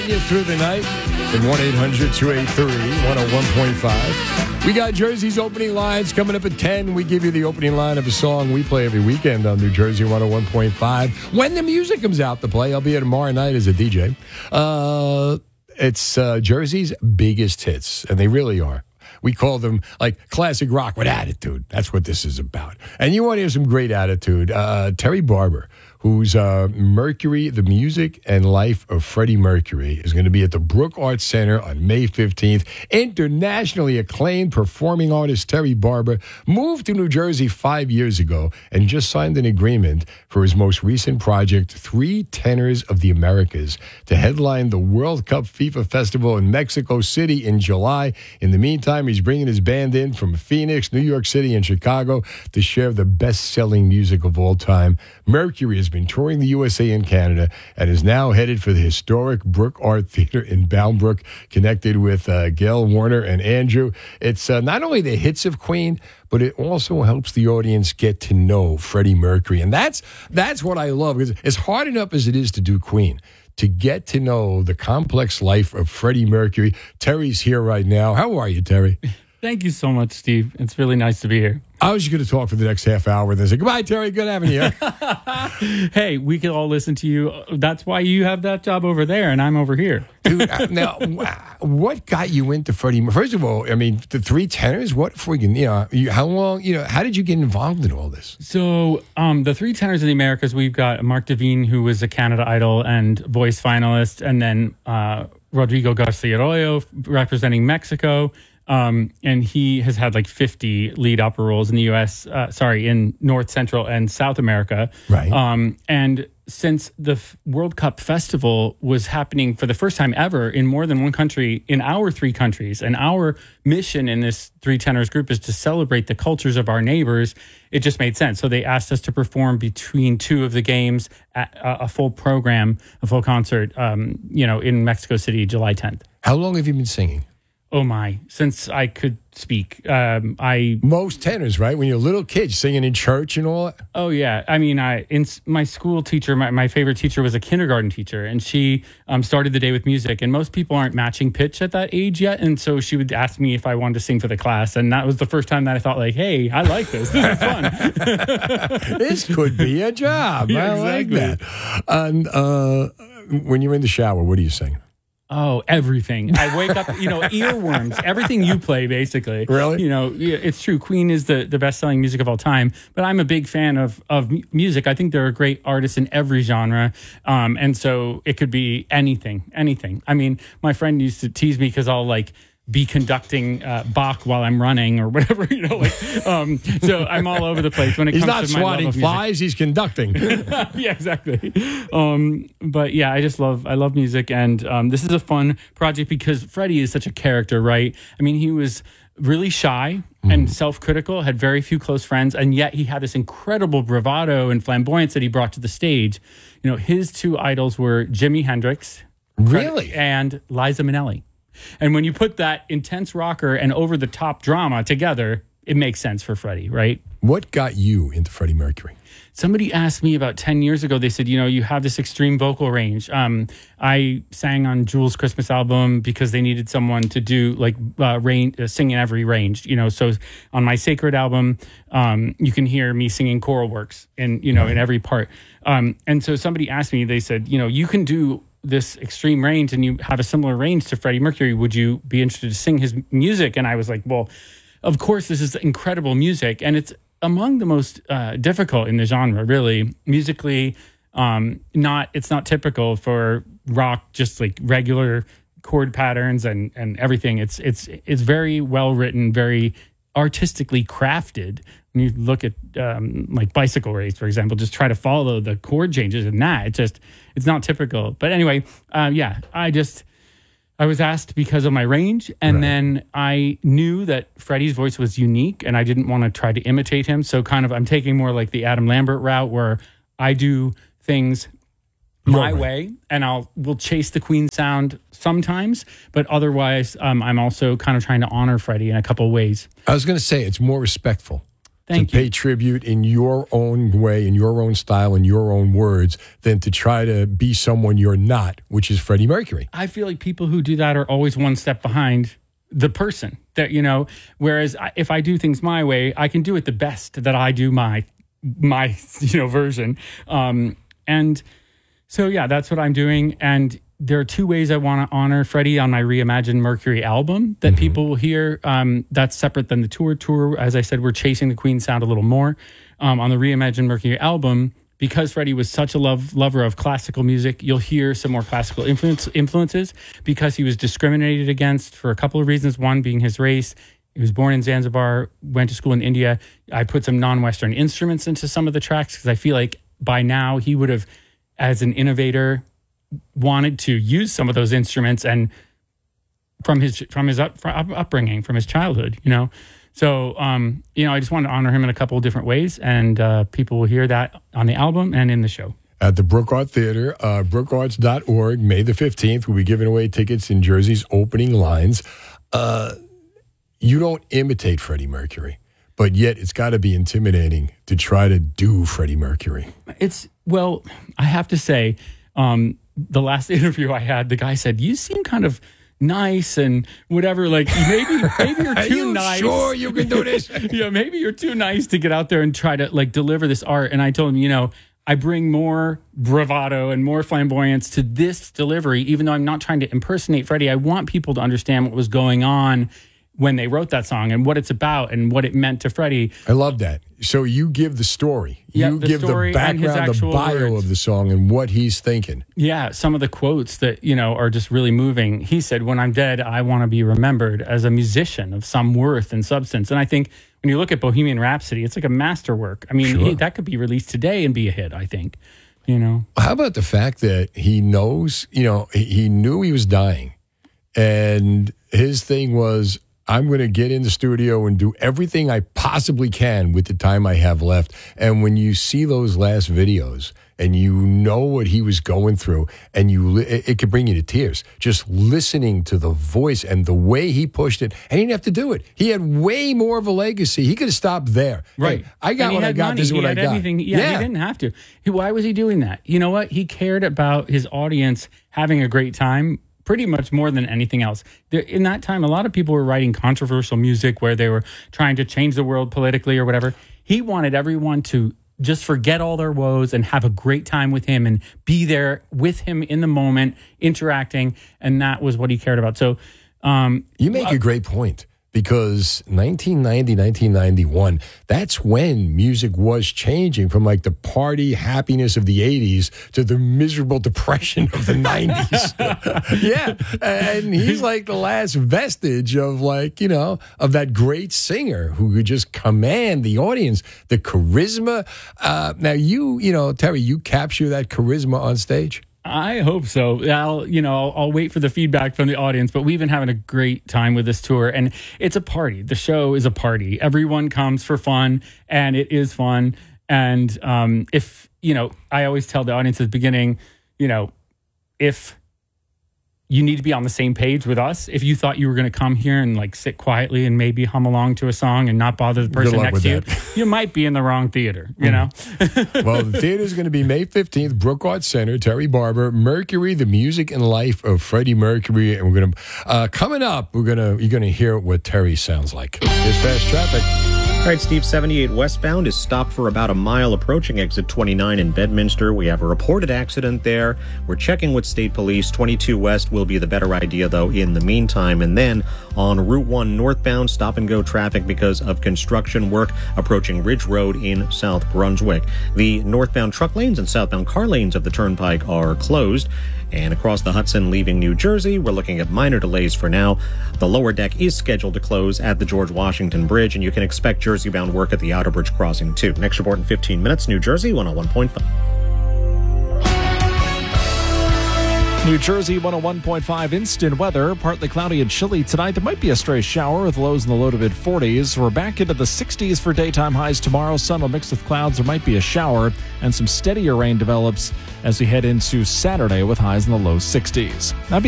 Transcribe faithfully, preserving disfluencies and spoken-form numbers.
You through the night at one eight hundred two eight three one oh one point five. We got Jersey's opening lines coming up at ten. We give you the opening line of a song we play every weekend on New Jersey one oh one point five. When the music comes out to play, I'll be here tomorrow night as a D J. Uh, it's uh, Jersey's biggest hits, and they really are. We call them like classic rock with attitude. That's what this is about. And you want to hear some great attitude. Uh, Terry Barber, who's uh, Mercury, the Music and Life of Freddie Mercury, is going to be at the Brook Arts Center on May fifteenth. Internationally acclaimed performing artist Terry Barber moved to New Jersey five years ago and just signed an agreement for his most recent project, Three Tenors of the Americas, to headline the World Cup FIFA Festival in Mexico City in July. In the meantime, he's bringing his band in from Phoenix, New York City, and Chicago to share the best-selling music of all time. Mercury has been touring the U S A and Canada and is now headed for the historic Brook Art Theater in Bound Brook, connected with uh, Gail Warner and Andrew. It's uh, not only the hits of Queen, but it also helps the audience get to know Freddie Mercury. And that's that's what I love, because as hard enough as it is to do Queen, to get to know the complex life of Freddie Mercury. Terry's here right now. How are you, Terry? Thank you so much, Steve. It's really nice to be here. I was just going to talk for the next half hour and then say, goodbye, Terry. Good having you here. Hey, we can all listen to you. That's why you have that job over there and I'm over here. Dude, now, what got you into Freddie? First of all, I mean, the Three Tenors, what freaking, you know, you, how long, you know, how did you get involved in all this? So, um, the Three Tenors of the Americas, we've got Mark Devine, who was a Canada Idol and Voice finalist, and then uh, Rodrigo Garcia Arroyo representing Mexico. Um, and he has had like fifty lead opera roles in the U S, uh, sorry, in North, Central, and South America. Right. Um, and since the F- World Cup Festival was happening for the first time ever in more than one country, in our three countries, and our mission in this Three Tenors group is to celebrate the cultures of our neighbors, it just made sense. So they asked us to perform between two of the games at a, a full program, a full concert, um, you know, in Mexico City, July tenth. How long have you been singing? Oh my, since I could speak. Um, I Most tenors, right? When you're a little kid singing in church and all that. Oh yeah. I mean, I in my school teacher, my, my favorite teacher was a kindergarten teacher, and she um, started the day with music, and most people aren't matching pitch at that age yet. And so she would ask me if I wanted to sing for the class. And that was the first time that I thought like, hey, I like this. This is fun. This could be a job. Yeah, I exactly. like that. And uh, when you're in the shower, what do you sing? Oh, everything. I wake up, you know, earworms, everything you play, basically. Really? You know, it's true. Queen is the, the best-selling music of all time, but I'm a big fan of, of music. I think there are great artists in every genre, um, and so it could be anything, anything. I mean, my friend used to tease me because I'll, like, be conducting uh, Bach while I'm running or whatever, you know, like, um, so I'm all over the place when it He's comes not to my love swatting of music. flies, he's conducting. Yeah, exactly. Um, but yeah, I just love, I love music. And um, this is a fun project because Freddie is such a character, right? I mean, he was really shy mm. and self-critical, had very few close friends, and yet he had this incredible bravado and flamboyance that he brought to the stage. You know, his two idols were Jimi Hendrix. Really? Fred, and Liza Minnelli. And when you put that intense rocker and over-the-top drama together, it makes sense for Freddie, right? What got you into Freddie Mercury? Somebody asked me about ten years ago, they said, you know, you have this extreme vocal range. Um, I sang on Jules' Christmas album because they needed someone to do like uh, range, uh, sing in every range, you know. So on my Sacred album, um, you can hear me singing choral works in, you know, in every part. Um, and so somebody asked me, they said, you know, you can do this extreme range and you have a similar range to Freddie Mercury. Would you be interested to sing his music? And I was like, well, of course, this is incredible music. And it's among the most uh, difficult in the genre, really. Musically, um, not it's not typical for rock, just like regular chord patterns and, and everything. It's it's it's very well written, very artistically crafted. When you look at um, like Bicycle Race, for example, just try to follow the chord changes in that. It just, it's not typical. But anyway, uh, yeah, I just, I was asked because of my range. And right. then I knew that Freddie's voice was unique and I didn't want to try to imitate him. So kind of, I'm taking more like the Adam Lambert route where I do things my right. way, and I'll we'll chase the Queen sound sometimes, but otherwise, um, I'm also kind of trying to honor Freddie in a couple of ways. I was going to say it's more respectful. Thank to you. pay tribute in your own way, in your own style, in your own words, than to try to be someone you're not, which is Freddie Mercury. I feel like people who do that are always one step behind the person that, you know, whereas I, if I do things my way, I can do it the best that I do my, my, you know, version. Um, and so, yeah, that's what I'm doing. And there are two ways I want to honor Freddie on my Reimagined Mercury album that mm-hmm. people will hear. Um, that's separate than the tour. Tour, as I said, we're chasing the Queen sound a little more. Um, on the Reimagined Mercury album, because Freddie was such a love lover of classical music, you'll hear some more classical influence, influences because he was discriminated against for a couple of reasons. One being his race. He was born in Zanzibar, went to school in India. I put some non-Western instruments into some of the tracks because I feel like by now he would have, as an innovator, wanted to use some of those instruments and from his from his up, up, upbringing, from his childhood, you know. So, um, you know, I just wanted to honor him in a couple of different ways, and uh, people will hear that on the album and in the show. At the Brook Art Theater, uh, brook arts dot org, May the fifteenth, we'll be giving away tickets in Jersey's opening lines. Uh, you don't imitate Freddie Mercury, but yet it's got to be intimidating to try to do Freddie Mercury. It's, well, I have to say, um, the last interview I had, the guy said, you seem kind of nice and whatever, like maybe maybe you're too Are you nice. Sure, you can do this. Yeah, maybe you're too nice to get out there and try to like deliver this art. And I told him, you know, I bring more bravado and more flamboyance to this delivery, even though I'm not trying to impersonate Freddie. I want people to understand what was going on when they wrote that song and what it's about and what it meant to Freddie. I love that. So you give the story. Yep, you the give story the and his background, the actual bio words. of the song and what he's thinking. Yeah, some of the quotes that, you know, are just really moving. He said, when I'm dead, I want to be remembered as a musician of some worth and substance. And I think when you look at Bohemian Rhapsody, it's like a masterwork. I mean, Sure. he, that could be released today and be a hit, I think, you know. How about the fact that he knows, you know, he, he knew he was dying, and his thing was, I'm going to get in the studio and do everything I possibly can with the time I have left. And when you see those last videos and you know what he was going through, and you li- it, it could bring you to tears just listening to the voice and the way he pushed it. And he didn't have to do it. He had way more of a legacy. He could have stopped there. Right. Hey, I got And he what I had got. money. This is He what I had got. everything. Yeah, he didn't have to. He, why was he doing that? You know what? He cared about his audience having a great time pretty much more than anything else. There, in that time, a lot of people were writing controversial music where they were trying to change the world politically or whatever. He wanted everyone to just forget all their woes and have a great time with him and be there with him in the moment, interacting. And that was what he cared about. So um, you make uh, a great point. Because nineteen ninety, nineteen ninety-one, that's when music was changing from like the party happiness of the eighties to the miserable depression of the nineties. Yeah. And he's like the last vestige of like, you know, of that great singer who could just command the audience, the charisma. Uh, now you, you know, Terry, you capture that charisma on stage? I hope so. I'll, you know, I'll, I'll wait for the feedback from the audience, but we've been having a great time with this tour, and it's a party. The show is a party. Everyone comes for fun, and it is fun. And um, if, you know, I always tell the audience at the beginning, you know, if you need to be on the same page with us. If you thought you were going to come here and like sit quietly and maybe hum along to a song and not bother the person next to you, you might be in the wrong theater, you know? Well, the theater is going to be May fifteenth, Brook Art Center, Terry Barber, Mercury, the music and life of Freddie Mercury. And we're going to, uh, coming up, we're going to, you're going to hear what Terry sounds like. Here's fast traffic. All right, Steve, seventy-eight westbound is stopped for about a mile approaching exit twenty-nine in Bedminster. We have a reported accident there. We're checking with state police. twenty-two west will be the better idea, though, in the meantime. And then on Route one northbound, stop and go traffic because of construction work approaching Ridge Road in South Brunswick. The northbound truck lanes and southbound car lanes of the turnpike are closed. And across the Hudson leaving New Jersey, we're looking at minor delays for now. The lower deck is scheduled to close at the George Washington Bridge, and you can expect Jersey-bound work at the Outer Bridge crossing, too. Next report in fifteen minutes, New Jersey, one oh one point five. New Jersey one oh one point five instant weather, partly cloudy and chilly tonight. There might be a stray shower with lows in the low to mid forties. We're back into the sixties for daytime highs tomorrow. Sun will mix with clouds. There might be a shower, and some steadier rain develops as we head into Saturday with highs in the low sixties. That'd be